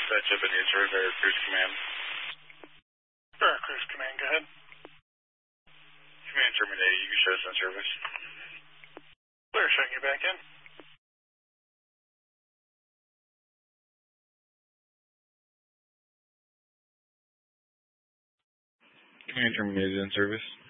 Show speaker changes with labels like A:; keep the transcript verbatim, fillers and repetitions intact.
A: That Japanese River Cruise Command.
B: Sure, Cruise Command, go ahead.
A: Command terminated, you can show us on service.
B: Clear, shutting you back in.
A: Command terminated in service.